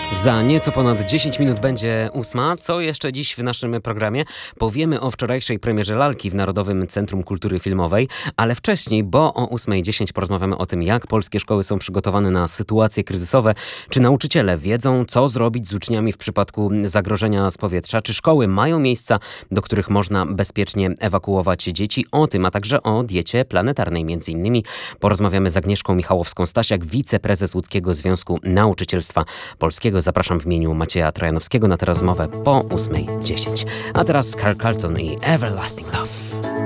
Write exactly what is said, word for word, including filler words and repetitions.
Za nieco ponad dziesięć minut będzie ósma. Co jeszcze dziś w naszym programie? Powiemy o wczorajszej premierze lalki w Narodowym Centrum Kultury Filmowej, ale wcześniej, bo o ósma dziesięć porozmawiamy o tym, jak polskie szkoły są przygotowane na sytuacje kryzysowe, czy nauczyciele wiedzą, co zrobić z uczniami w przypadku zagrożenia z powietrza, czy szkoły mają miejsca, do których można bezpiecznie ewakuować dzieci. O tym, a także o diecie planetarnej między innymi porozmawiamy z Agnieszką Michałowską-Stasiak, wiceprezes Łódzkiego Związku Nauczycielstwa Polskiego. Zapraszam w imieniu Macieja Trojanowskiego na tę rozmowę po ósma dziesięć. A teraz Carl Carlton i Everlasting Love.